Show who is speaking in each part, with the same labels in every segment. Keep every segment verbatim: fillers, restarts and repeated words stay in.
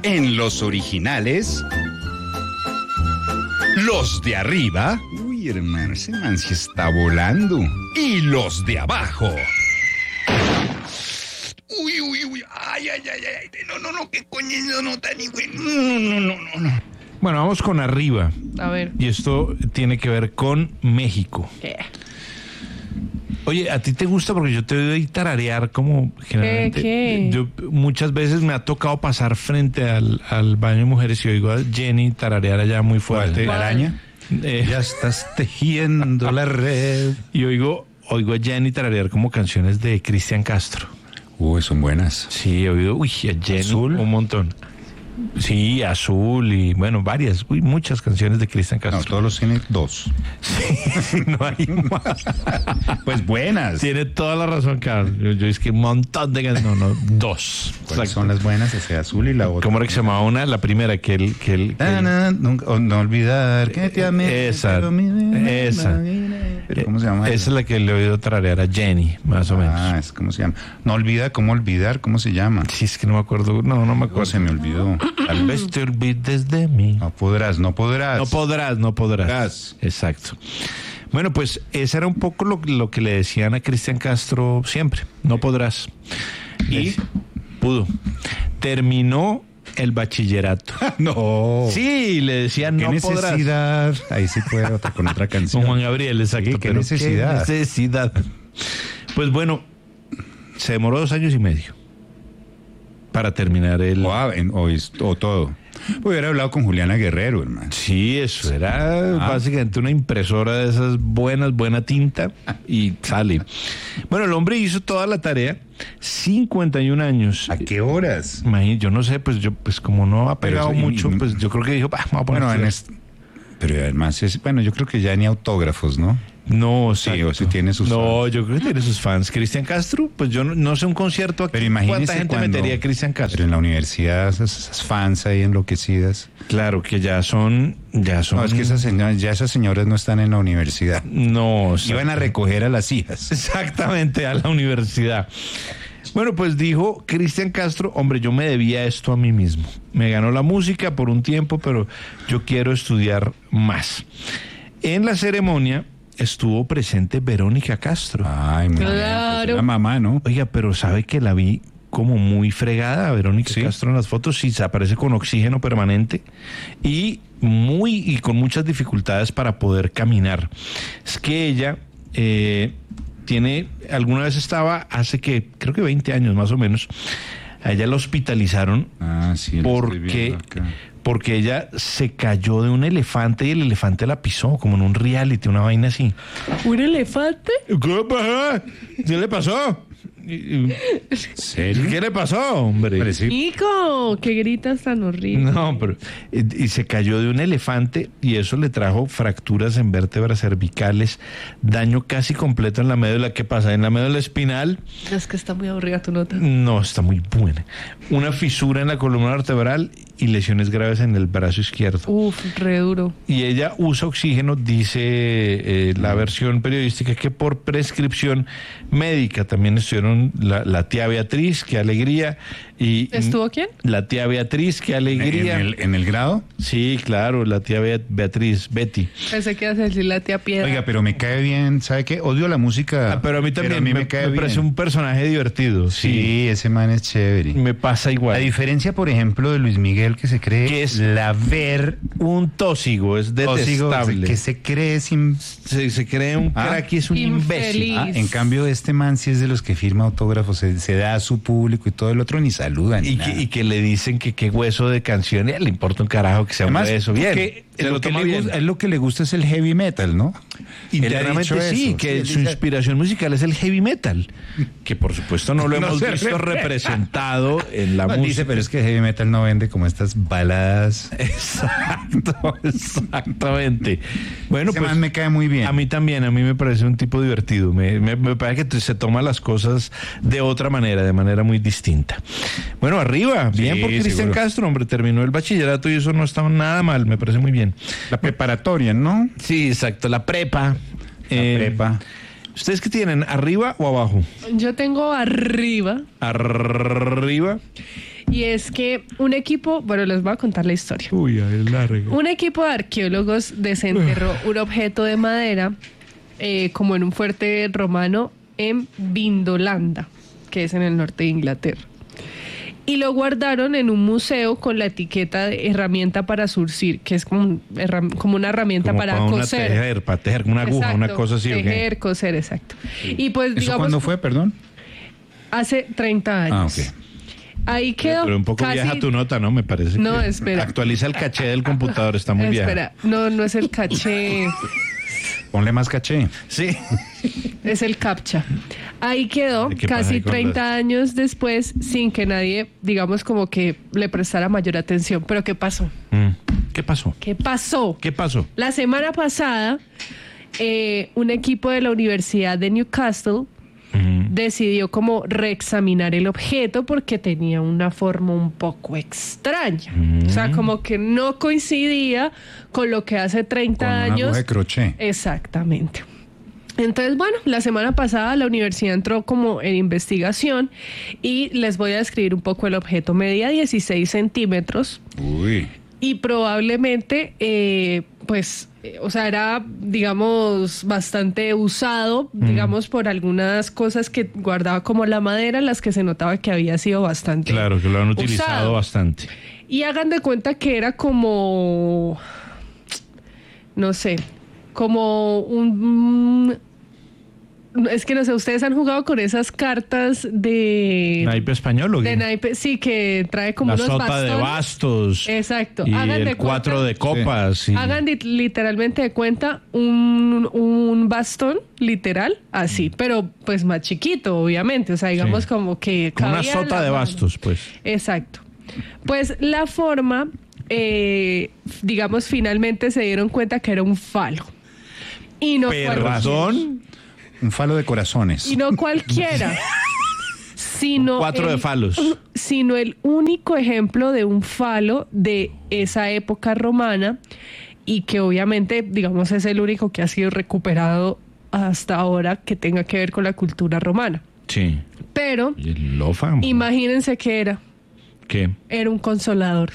Speaker 1: En los originales, los de arriba, uy, hermano, ese man sí está volando. Y los de abajo. Uy, uy, uy, ay, ay, ay, ay, no, no, no, qué coño, no, no, tan güey, no, no, no, no, no.
Speaker 2: Bueno, vamos con arriba.
Speaker 3: A ver.
Speaker 2: Y esto tiene que ver con México.
Speaker 3: ¿Qué?
Speaker 2: Oye, ¿a ti te gusta? Porque yo te doy tararear como generalmente.
Speaker 3: ¿Qué?
Speaker 2: Yo muchas veces me ha tocado pasar frente al, al baño de mujeres y oigo a Jenny tararear allá muy fuerte.
Speaker 1: ¿La araña?
Speaker 2: Eh,
Speaker 1: Ya estás tejiendo la red.
Speaker 2: y oigo, oigo a Jenny tararear como canciones de Cristian Castro.
Speaker 1: Uy, son buenas.
Speaker 2: Sí, he oído, uy, a Jenny
Speaker 1: ¿Azul?
Speaker 2: un montón. Sí, Azul y bueno, varias, uy, muchas canciones de Cristian
Speaker 1: No,
Speaker 2: Castro.
Speaker 1: todos los tiene dos.
Speaker 2: Sí, no hay más.
Speaker 1: Pues buenas.
Speaker 2: Tiene toda la razón, Carlos. Yo, yo es que un montón de canciones, no, no, dos.
Speaker 1: ¿Cuáles
Speaker 2: Exacto.
Speaker 1: son las buenas? Ese azul y la otra.
Speaker 2: ¿Cómo era que se llamaba una? La primera, que él... Que él, que
Speaker 1: Na,
Speaker 2: él-
Speaker 1: na, nunca- oh, no olvidar que te amé.
Speaker 2: Esa,
Speaker 1: pero mi vida
Speaker 2: esa.
Speaker 1: la vida. ¿Pero cómo se llama?
Speaker 2: Esa es la que le he oído tararear a Jenny, más o menos.
Speaker 1: Ah, es cómo se llama. No olvida cómo olvidar, ¿cómo se llama?
Speaker 2: Sí, es que no me acuerdo. No, no me
Speaker 1: Oh,
Speaker 2: acuerdo.
Speaker 1: se me olvidó.
Speaker 2: Tal vez te olvides de mí.
Speaker 1: No podrás, no podrás.
Speaker 2: No podrás, no podrás.
Speaker 1: Podrás.
Speaker 2: Exacto. Bueno, pues ese era un poco lo, lo que le decían a Cristian Castro siempre. No podrás. Y pudo. Terminó el bachillerato.
Speaker 1: No.
Speaker 2: Sí, le decían
Speaker 1: ¿Qué
Speaker 2: no podrás.
Speaker 1: necesidad? Ahí sí puede otra con otra canción.
Speaker 2: Con Juan Gabriel, exacto.
Speaker 1: Sí, qué
Speaker 2: pero
Speaker 1: necesidad.
Speaker 2: qué necesidad. Pues bueno, se demoró dos años y medio para terminar el...
Speaker 1: O, ah, en- o, es- o todo. Hubiera hablado con Juliana Guerrero, hermano.
Speaker 2: Sí, eso era
Speaker 1: Ah.
Speaker 2: básicamente una impresora de esas buenas, buena tinta y sale. Bueno, el hombre hizo toda la tarea, cincuenta y un años.
Speaker 1: ¿A qué horas?
Speaker 2: Imagínate, yo no sé, pues yo, pues como no ha
Speaker 1: Pero
Speaker 2: pegado
Speaker 1: eso- y-
Speaker 2: mucho, pues yo creo que dijo, "Bah, vamos a poner
Speaker 1: Bueno, en
Speaker 2: esto".
Speaker 1: es- pero además, es, bueno, yo creo que ya ni autógrafos, ¿no?
Speaker 2: No,
Speaker 1: Sí,
Speaker 2: exacto.
Speaker 1: o si tiene sus
Speaker 2: No,
Speaker 1: fans.
Speaker 2: yo creo que tiene sus fans. Cristian Castro, pues yo no, no sé un concierto aquí.
Speaker 1: Pero imagínese
Speaker 2: ¿Cuánta gente
Speaker 1: cuando-
Speaker 2: metería a Cristian
Speaker 1: Pero
Speaker 2: Castro?
Speaker 1: en la universidad, esas, esas fans ahí enloquecidas.
Speaker 2: Claro, que ya son, ya son.
Speaker 1: No, es que esas señoras, ya esas señoras no están en la universidad.
Speaker 2: No,
Speaker 1: Iban a recoger a las hijas.
Speaker 2: exactamente a la universidad. Bueno, pues dijo Cristian Castro, hombre, yo me debía esto a mí mismo. Me ganó la música por un tiempo, pero yo quiero estudiar más. En la ceremonia estuvo presente Verónica Castro.
Speaker 1: Ay, muy bien.
Speaker 3: Claro.
Speaker 1: Pues la mamá, ¿no?
Speaker 2: Oiga, pero sabe que la vi como muy fregada a Verónica
Speaker 1: ¿Sí?
Speaker 2: Castro en las fotos, sí, se aparece con oxígeno permanente y muy y con muchas dificultades para poder caminar. Es que ella eh, tiene, alguna vez estaba, hace que, creo que veinte años más o menos, a ella la hospitalizaron
Speaker 1: Ah, sí. lo estoy
Speaker 2: porque,
Speaker 1: viendo acá.
Speaker 2: porque ella se cayó de un elefante y el elefante la pisó, como en un reality, una vaina así.
Speaker 3: ¿Un elefante?
Speaker 2: ¿Qué pasó? ¿Qué le pasó?
Speaker 1: ¿Serio?
Speaker 2: ¿Qué le pasó, hombre?
Speaker 1: Hombre, sí.
Speaker 3: Nico, qué gritas tan horrible.
Speaker 2: No, pero y, y se cayó de un elefante y eso le trajo fracturas en vértebras cervicales, daño casi completo en la médula. ¿Qué pasa? En la médula espinal,
Speaker 3: Es que está muy aburrida tu nota.
Speaker 2: no, está muy buena. Una fisura en la columna vertebral y lesiones graves en el brazo izquierdo.
Speaker 3: Uf, re duro.
Speaker 2: Y ella usa oxígeno, dice eh, la versión periodística, que por prescripción médica. También estuvieron la, la tía Beatriz, qué alegría. Y
Speaker 3: ¿Estuvo quién?
Speaker 2: La tía Beatriz, qué
Speaker 1: ¿En
Speaker 2: alegría.
Speaker 1: el, en el grado?
Speaker 2: Sí, claro, la tía Beat- Beatriz, Betty.
Speaker 3: Pensé que ibas a decir la tía Piedra.
Speaker 1: Oiga, pero me cae bien, ¿sabe qué? Odio la música.
Speaker 2: Ah, pero a mí también
Speaker 1: me,
Speaker 2: me,
Speaker 1: cae
Speaker 2: me
Speaker 1: bien.
Speaker 2: parece un personaje divertido.
Speaker 1: Sí,
Speaker 2: Sí,
Speaker 1: ese man es chévere.
Speaker 2: me pasa
Speaker 1: A
Speaker 2: igual.
Speaker 1: diferencia, por ejemplo, de Luis Miguel, que se cree
Speaker 2: Que es
Speaker 1: la ver
Speaker 2: Un tóxigo, es
Speaker 1: tóxico,
Speaker 2: detestable.
Speaker 1: que se cree sin...
Speaker 2: se, se cree un
Speaker 1: Ah.
Speaker 2: crack y es un
Speaker 3: Infeliz.
Speaker 2: imbécil.
Speaker 1: Ah, en cambio, este man sí es de los que firma autógrafos, se, se da a su público y todo el otro ni saluda. Ni
Speaker 2: Y
Speaker 1: nada.
Speaker 2: que, y que le dicen que qué hueso de canción, y le importa un carajo que sea
Speaker 1: Además,
Speaker 2: un hueso. Bien,
Speaker 1: que
Speaker 2: se
Speaker 1: lo
Speaker 2: lo
Speaker 1: que
Speaker 2: toma
Speaker 1: le
Speaker 2: bien.
Speaker 1: gusta, él lo que le gusta es el heavy metal, ¿no? Él ha
Speaker 2: Internamente
Speaker 1: dicho
Speaker 2: sí,
Speaker 1: eso.
Speaker 2: que
Speaker 1: él
Speaker 2: su
Speaker 1: dice-
Speaker 2: inspiración musical es el heavy metal, que por supuesto no lo
Speaker 1: No
Speaker 2: hemos
Speaker 1: se
Speaker 2: visto
Speaker 1: re-
Speaker 2: representado en la
Speaker 1: No,
Speaker 2: música.
Speaker 1: dice, pero es que heavy metal no vende como estas baladas.
Speaker 2: Exacto, exactamente. Bueno,
Speaker 1: Ese
Speaker 2: pues
Speaker 1: man me cae muy bien.
Speaker 2: a mí también, a mí me parece un tipo divertido. Me, me, me parece que se toma las cosas de otra manera, de manera muy distinta. Bueno, arriba, bien
Speaker 1: Sí,
Speaker 2: por Cristian
Speaker 1: seguro.
Speaker 2: Castro, hombre, terminó el bachillerato y eso no está nada mal, me parece muy bien.
Speaker 1: La preparatoria, ¿no?
Speaker 2: Sí, exacto, la prepa.
Speaker 1: La
Speaker 2: Eh,
Speaker 1: prepa.
Speaker 2: ¿Ustedes qué tienen, arriba o abajo?
Speaker 3: Yo tengo arriba
Speaker 2: Arriba.
Speaker 3: y Y es que un equipo, bueno, les voy a contar la historia.
Speaker 2: Uy, es larga.
Speaker 3: Un equipo de arqueólogos desenterró un objeto de madera eh, como en un fuerte romano en Vindolanda, que es en el norte de Inglaterra. Y lo guardaron en un museo con la etiqueta de herramienta para surcir, que es como, un herram- como una herramienta
Speaker 2: Como
Speaker 3: para,
Speaker 2: para una
Speaker 3: coser.
Speaker 2: tejer, para tejer una aguja, una
Speaker 3: Exacto,
Speaker 2: cosa así. ¿o qué?
Speaker 3: Tejer, coser, exacto. Y pues
Speaker 1: ¿Eso
Speaker 3: digamos,
Speaker 1: cuándo fue, perdón?
Speaker 3: hace treinta años.
Speaker 1: Ah, ok.
Speaker 3: Ahí quedó.
Speaker 2: Pero un poco
Speaker 3: casi-
Speaker 2: vieja tu nota, ¿no? Me parece.
Speaker 3: No,
Speaker 2: que
Speaker 3: espera.
Speaker 2: Actualiza el caché del computador, está muy vieja.
Speaker 3: Espera, no, no es el caché.
Speaker 1: Ponle más caché.
Speaker 2: Sí.
Speaker 3: Es el CAPTCHA. Ahí quedó,
Speaker 2: ¿Qué pasa
Speaker 3: casi
Speaker 2: ahí con
Speaker 3: treinta
Speaker 2: las-
Speaker 3: años después, sin que nadie, digamos, como que le prestara mayor atención. Pero ¿qué pasó?
Speaker 2: Mm. ¿Qué pasó?
Speaker 3: ¿Qué pasó?
Speaker 2: ¿Qué pasó?
Speaker 3: La semana pasada, eh, un equipo de la Universidad de Newcastle
Speaker 2: Mm.
Speaker 3: decidió como reexaminar el objeto porque tenía una forma un poco extraña. O sea, como que no coincidía con lo que hace treinta
Speaker 1: Con una
Speaker 3: años.
Speaker 1: aguja de crochet.
Speaker 3: Exactamente. Entonces, bueno, la semana pasada la universidad entró como en investigación y les voy a describir un poco el objeto. Medía dieciséis centímetros
Speaker 1: Uy.
Speaker 3: y probablemente, eh, pues, eh, o sea, era, digamos, bastante usado, digamos, por algunas cosas que guardaba como la madera, las que se notaba que había sido bastante
Speaker 2: Claro, que lo han utilizado
Speaker 3: usado.
Speaker 2: bastante.
Speaker 3: Y hagan de cuenta que era como, no sé, como un... Es que no sé, ustedes han jugado con esas cartas de...
Speaker 2: ¿Naipe español o qué?
Speaker 3: De naipe, sí, que trae como
Speaker 2: La
Speaker 3: unos
Speaker 2: sota
Speaker 3: bastones.
Speaker 2: de bastos.
Speaker 3: Exacto.
Speaker 2: Y
Speaker 3: Hagan de
Speaker 2: el cuatro
Speaker 3: cuenta-
Speaker 2: de copas. sí.
Speaker 3: Hagan di- literalmente de cuenta un, un bastón, literal, así, pero pues más chiquito, obviamente. O sea, digamos
Speaker 2: Sí.
Speaker 3: como que...
Speaker 2: Como una
Speaker 3: cabía en
Speaker 2: sota
Speaker 3: la
Speaker 2: de
Speaker 3: mano.
Speaker 2: bastos, pues.
Speaker 3: Exacto. Pues la forma, eh, digamos, finalmente se dieron cuenta que era un falo. Y no cualquiera.
Speaker 2: Perdón.
Speaker 1: Un falo de corazones.
Speaker 3: Y no cualquiera. sino
Speaker 2: Cuatro de
Speaker 3: el-
Speaker 2: falos.
Speaker 3: Sino el único ejemplo de un falo de esa época romana y que obviamente, digamos, es el único que ha sido recuperado hasta ahora que tenga que ver con la cultura romana.
Speaker 2: Sí.
Speaker 3: Pero
Speaker 2: Y el lofa.
Speaker 3: imagínense que era,
Speaker 2: ¿Qué?
Speaker 3: era un consolador.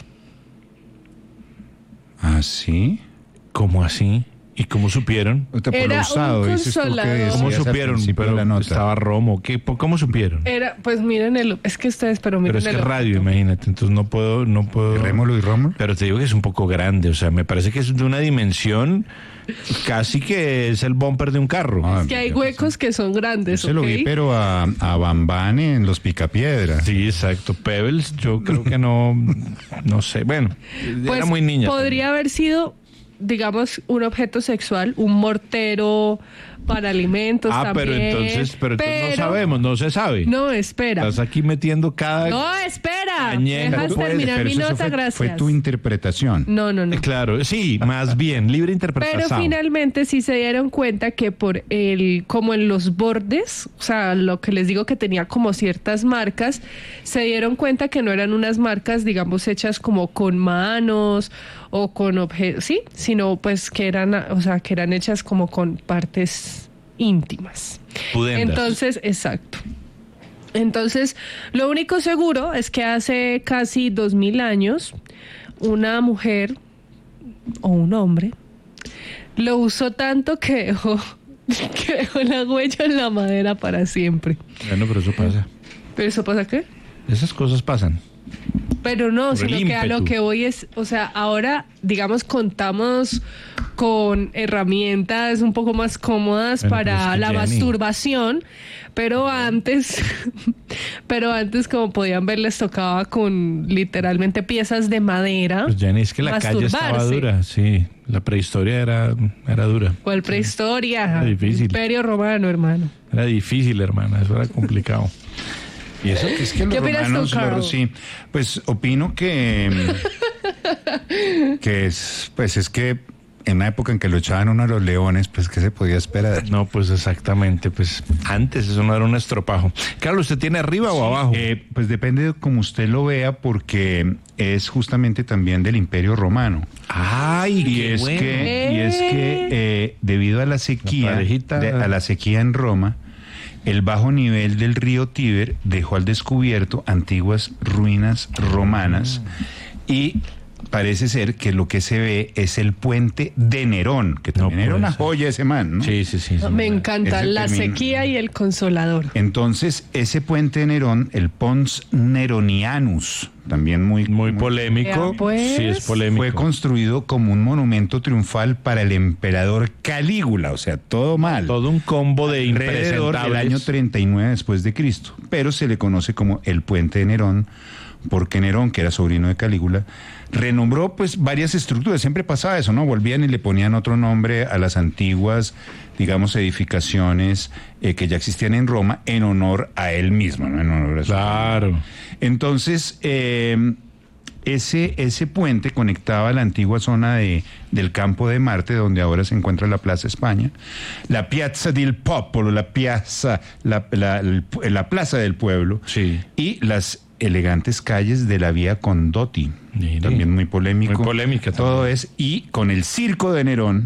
Speaker 1: ¿Ah, sí?
Speaker 2: ¿Cómo así? ¿Y cómo supieron?
Speaker 1: Por lo
Speaker 3: Era
Speaker 1: usado,
Speaker 3: un
Speaker 1: dices tú que
Speaker 3: consolador.
Speaker 1: decías
Speaker 2: ¿Cómo
Speaker 1: al
Speaker 2: supieron?
Speaker 1: principio de
Speaker 2: Pero
Speaker 1: la nota.
Speaker 2: estaba romo. ¿Qué? ¿Cómo supieron?
Speaker 3: Era, pues miren el, es que ustedes, pero miren
Speaker 2: Pero es que
Speaker 3: el
Speaker 2: es radio,
Speaker 3: objeto.
Speaker 2: imagínate. Entonces no puedo, no puedo.
Speaker 1: Rémolo y Rómulo.
Speaker 2: Pero te digo que es un poco grande. O sea, me parece que es de una dimensión casi que es el bumper de un carro.
Speaker 1: Ah,
Speaker 3: Es que hay huecos que son grandes,
Speaker 1: Se lo vi,
Speaker 3: ¿ok?
Speaker 1: pero a, a Bambán en los Picapiedras.
Speaker 2: Sí, exacto. Pebbles, yo creo que no, no sé. Bueno,
Speaker 3: Pues
Speaker 2: era muy niña.
Speaker 3: podría haber sido, digamos, un objeto sexual, un mortero para alimentos
Speaker 2: Ah,
Speaker 3: también.
Speaker 2: pero entonces, pero entonces no
Speaker 3: Pero-
Speaker 2: sabemos, no se sabe.
Speaker 3: No, espera.
Speaker 2: Estás aquí metiendo cada.
Speaker 3: No, espera.
Speaker 2: Añejo,
Speaker 3: Dejas
Speaker 2: pues,
Speaker 3: terminar
Speaker 1: Pero
Speaker 3: mi
Speaker 1: eso
Speaker 3: nota,
Speaker 1: fue,
Speaker 3: gracias.
Speaker 1: fue tu interpretación.
Speaker 3: No, no, no.
Speaker 2: Eh, Claro, sí, más bien, libre
Speaker 3: Pero
Speaker 2: interpretación.
Speaker 3: finalmente sí se dieron cuenta que por el, como en los bordes, o sea, lo que les digo que tenía como ciertas marcas, se dieron cuenta que no eran unas marcas, digamos, hechas como con manos o con objetos, sí, sino pues que eran, o sea, que eran hechas como con partes íntimas.
Speaker 2: Pudendas.
Speaker 3: Entonces, exacto. Entonces, lo único seguro es que hace casi dos mil años, una mujer o un hombre lo usó tanto que dejó, que dejó la huella en la madera para siempre.
Speaker 2: Bueno, pero eso pasa.
Speaker 3: ¿Pero eso pasa qué?
Speaker 2: Esas cosas pasan.
Speaker 3: Pero no,
Speaker 2: Por el
Speaker 3: sino que a lo
Speaker 2: ímpetu.
Speaker 3: que voy es, o sea, ahora, digamos, contamos con herramientas un poco más cómodas
Speaker 2: Bueno,
Speaker 3: para
Speaker 2: pero es que
Speaker 3: la
Speaker 2: Jenny-
Speaker 3: masturbación, pero antes, pero antes, como podían ver, les tocaba con literalmente piezas de madera.
Speaker 2: Pues Jenny, es que la calle estaba
Speaker 3: masturbarse.
Speaker 2: dura, sí. La prehistoria era, era dura.
Speaker 3: ¿Cuál prehistoria?
Speaker 2: Era difícil.
Speaker 3: Imperio romano, hermano.
Speaker 2: Era difícil, hermana, eso era complicado.
Speaker 1: Y eso que es que los
Speaker 3: ¿Qué opinas tú,
Speaker 1: romanos,
Speaker 3: Carl?
Speaker 1: los- sí, pues opino que que es, pues es que en una época en que lo echaban uno a los leones, pues ¿qué se podía esperar?
Speaker 2: No, pues exactamente, pues antes eso no era un estropajo. Claro, ¿usted tiene arriba o abajo?
Speaker 1: Eh, pues depende de cómo usted lo vea, porque es justamente también del Imperio Romano.
Speaker 2: Ay,
Speaker 1: Y
Speaker 2: qué
Speaker 1: es
Speaker 2: bueno.
Speaker 1: que, y es que eh, debido a la
Speaker 2: La
Speaker 1: sequía,
Speaker 2: parejita.
Speaker 1: de- a la sequía en Roma, el bajo nivel del río Tíber dejó al descubierto antiguas ruinas romanas y parece ser que lo que se ve es el puente de Nerón, que también
Speaker 2: No
Speaker 1: era una
Speaker 2: puede ser.
Speaker 1: joya ese man, ¿no?
Speaker 2: Sí, sí, sí. sí.
Speaker 3: Me encanta
Speaker 1: Ese
Speaker 3: la
Speaker 1: termina-
Speaker 3: sequía y el consolador.
Speaker 1: Entonces, ese puente de Nerón, el Pons Neronianus, también muy,
Speaker 2: Muy polémico.
Speaker 3: Vea, pues.
Speaker 2: Sí, es polémico.
Speaker 1: fue construido como un monumento triunfal para el emperador Calígula, o sea, todo mal.
Speaker 2: Todo un combo de
Speaker 1: Alrededor del año
Speaker 2: impresentables.
Speaker 1: treinta y nueve después de Cristo, pero se le conoce como el puente de Nerón, porque Nerón, que era sobrino de Calígula, renombró pues varias estructuras. Siempre pasaba eso, ¿no? Volvían y le ponían otro nombre a las antiguas, digamos, edificaciones eh, que ya existían en Roma en honor a él mismo, ¿no? En honor a su
Speaker 2: Claro.
Speaker 1: Entonces, eh, ese, ese puente conectaba la antigua zona de, del Campo de Marte, donde ahora se encuentra la Plaza España, la Piazza del Popolo, la piazza, la, la, el- la Plaza del Pueblo,
Speaker 2: Sí.
Speaker 1: y las elegantes calles de la Vía Condotti,
Speaker 2: Mire.
Speaker 1: también muy polémico.
Speaker 2: Muy polémica
Speaker 1: Todo
Speaker 2: también.
Speaker 1: es, y con el Circo de Nerón,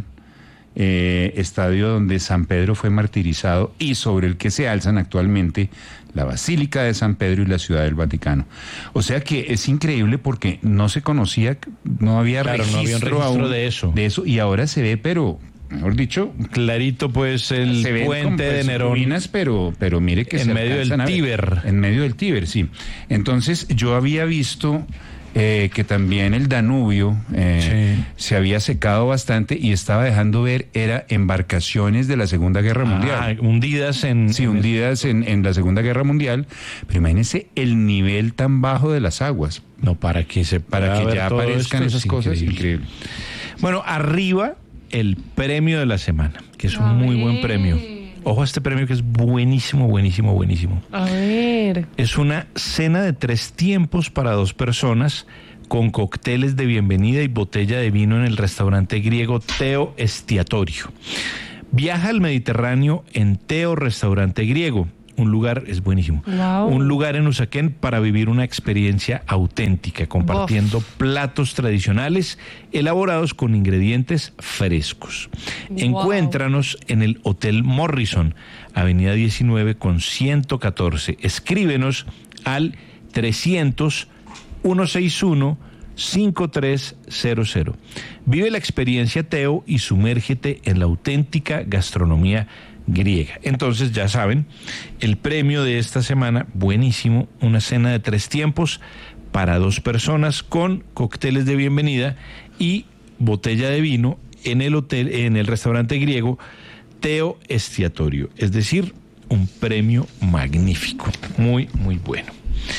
Speaker 1: eh, estadio donde San Pedro fue martirizado y sobre el que se alzan actualmente la Basílica de San Pedro y la Ciudad del Vaticano. O sea que es increíble porque no se conocía, no había
Speaker 2: Claro, no
Speaker 1: registro,
Speaker 2: había un registro
Speaker 1: aún
Speaker 2: de eso.
Speaker 1: de eso, y ahora se ve, pero mejor dicho,
Speaker 2: Clarito, pues, el
Speaker 1: se ven como,
Speaker 2: puente de
Speaker 1: pues,
Speaker 2: Nerón.
Speaker 1: ruinas, pero, pero mire que
Speaker 2: En
Speaker 1: se
Speaker 2: medio del
Speaker 1: alcanzan a ver.
Speaker 2: Tíber.
Speaker 1: En medio del Tíber, sí. Entonces, yo había visto eh, que también el Danubio eh, se había secado bastante y estaba dejando ver, era embarcaciones de la Segunda Guerra
Speaker 2: Ah,
Speaker 1: Mundial.
Speaker 2: hundidas en...
Speaker 1: Sí,
Speaker 2: en-
Speaker 1: hundidas en, en la Segunda Guerra Mundial, pero imagínense el nivel tan bajo de las aguas,
Speaker 2: No, para que se
Speaker 1: para
Speaker 2: pueda
Speaker 1: que
Speaker 2: ver
Speaker 1: ya
Speaker 2: todo
Speaker 1: aparezcan
Speaker 2: esto,
Speaker 1: esas
Speaker 2: es
Speaker 1: cosas,
Speaker 2: increíble.
Speaker 1: increíble.
Speaker 2: Bueno, arriba el premio de la semana, que es un
Speaker 3: A
Speaker 2: muy buen
Speaker 3: ver.
Speaker 2: premio. Ojo a este premio que es buenísimo, buenísimo, buenísimo.
Speaker 3: A ver.
Speaker 2: Es una cena de tres tiempos para dos personas con cócteles de bienvenida y botella de vino en el restaurante griego Teo Estiatorio. Viaja al Mediterráneo en Teo Restaurante Griego. Un lugar, es buenísimo,
Speaker 3: Wow.
Speaker 2: un lugar en Usaquén para vivir una experiencia auténtica, compartiendo platos tradicionales elaborados con ingredientes frescos.
Speaker 3: Wow.
Speaker 2: Encuéntranos en el Hotel Morrison, Avenida diecinueve con ciento catorce. Escríbenos al trescientos, ciento sesenta y uno, cincuenta y tres cero cero. Vive la experiencia Teo y sumérgete en la auténtica gastronomía griega. Entonces, ya saben, el premio de esta semana, buenísimo, una cena de tres tiempos para dos personas con cócteles de bienvenida y botella de vino en el hotel, en el restaurante griego Teo Estiatorio. Es decir, un premio magnífico, muy, muy bueno.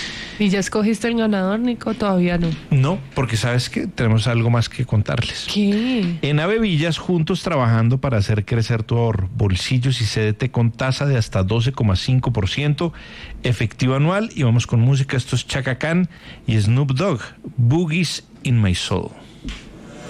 Speaker 3: ¿Y ya escogiste el ganador, Nico? Todavía no.
Speaker 2: No, porque sabes que tenemos algo más que contarles.
Speaker 3: ¿Qué?
Speaker 2: En Avevillas, juntos trabajando para hacer crecer tu ahorro, bolsillos y C D T con tasa de hasta doce coma cinco por ciento efectivo anual. Y vamos con música, esto es Chaka Khan y Snoop Dogg, Boogies in My Soul.